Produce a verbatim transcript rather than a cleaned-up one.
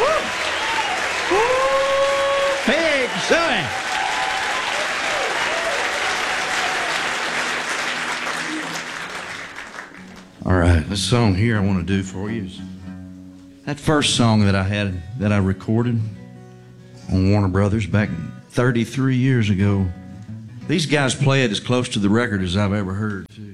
Pig suey. All right, this song here I want to do for you is that first song that I had, that I recorded on Warner Brothers back thirty-three years ago. These guys play it as close to the record as I've ever heard, too.